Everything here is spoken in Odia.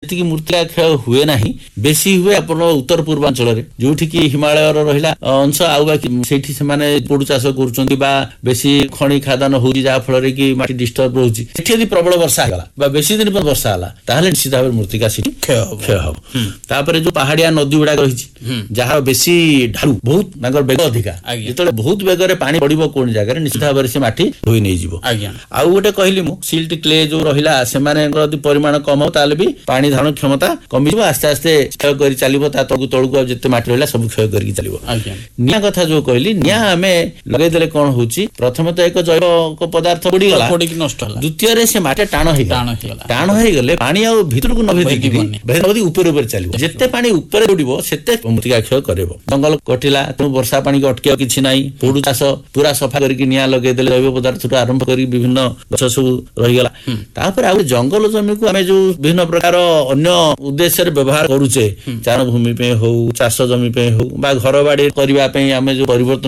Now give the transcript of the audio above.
ସେତିକି ମୃତ୍ତିକା କ୍ଷୟ ହୁଏ ନାହିଁ, ବେଶୀ ହୁଏ ଆପଣ ଉତ୍ତର ପୂର୍ବାଞ୍ଚଳରେ ଯୋଉଠିକି ହିମାଳୟର ରହିଲା ଅଂଶ, ଆଉ ବାକି ସେଇଠି ସେମାନେ ପୋଡୁ ଚାଷ କରୁଛନ୍ତି ବା ବେଶୀ ଖଣି ଖାଦାନ ହଉଛି, ଯାହା ଫଳରେ କି ମାଟି ଡିଷ୍ଟର୍ବ ରହୁଛି। ସେଠି ଯଦି ପ୍ରବଳ ବର୍ଷା ହେଇଗଲା ବା ବେଶୀ ଦିନ ପରେ ବର୍ଷା ହେଲା ତାହେଲେ ନିଶ୍ଚିତ ଭାବରେ ମୃତ୍ତିକା ସେଠି କ୍ଷୟ ହବ। ତାପରେ ଯୋଉ ପାହାଡିଆ ନଦୀ ଗୁଡାକ ରହିଛି ଯାହାର ବେଶୀ ଢାଳୁ, ବହୁତ ତାଙ୍କର ବେଗ ଅଧିକା, ଯେତେବେଳେ ବହୁତ ବେଗରେ ପାଣି ପଡିବ କୌଣସି ଜାଗାରେ ନିଶ୍ଚିତ ଭାବରେ ସେ ମାଟି ଧୋଇ ନେଇଯିବ। ଆଉ ଗୋଟେ କହିଲି ମୁଁ ସିଲ୍ଟ କ୍ଲେ ଯୋଉ ରହିଲା ସେମାନଙ୍କର ଯଦି ପରିମାଣ କମ ହବ ତାହେଲେ ବି ପାଣି ଧାରଣ କ୍ଷମତା କମିଯିବ, ଆସ୍ତେ ଆସ୍ତେ କ୍ଷୟ କରି ଚାଲିବ, ତା ତଳକୁ ଆଉ ଯେତେ ମାଟି ରହିଲା ସବୁ କ୍ଷୟ କରିକି ଚାଲିବ। ନିଆଁ କଥା ଯୋଉ କହିଲି, ନିଆଁ ଆମେ ଲଗେଇଦେଲେ କଣ ହଉଛି, ପ୍ରଥମେ ତ ଏକ ଜୈବ ପଦାର୍ଥ ପୋଡିଗଲା, ଦ୍ୱିତୀୟରେ ସେ ମାଟି ଟାଣ ହେଇଗଲେ ପାଣି ଆଉ ଭିତରକୁ ନ ଭେଦିକି ଉପରେ ଚାଲିବ। ଯେତେ ପାଣି ଉପରେ ଉଡ଼ିବ ସେତେ ମୃତ୍ତିକା କ୍ଷୟ କରିବ। ଜଙ୍ଗଲ କଟିଲା, ତେଣୁ ବର୍ଷା ପାଣିକି ଅଟକିବା କିଛି ନାହିଁ, ପୋଡୁ ଚାଷ ପୁରା ସଫା କରିକି ନିଆଁ ଲଗେଇଦେଲେ ଜୈବ ପଦାର୍ଥଠୁ ଆରମ୍ଭ କରି ବିଭିନ୍ନ ଗଛ ସବୁ ରହିଗଲା। ତାପରେ ଆଉ ଜଙ୍ଗଲ ଜମିକୁ ଆମେ ଯୋଉ ବିଭିନ୍ନ ପ୍ରକାର ଅନ୍ୟ ଉଦ୍ଦେଶ୍ୟରେ ବ୍ୟବହାର କରୁଛେ, ଚାରଣ ଭୂମି ପାଇଁ ହଉ, ଚାଷ ଜମି ପାଇଁ ହଉ ବା ଘର ବାଡି କରିବା ପାଇଁ ଆମେ ଯୋଉ ପରିବର୍ତ୍ତନ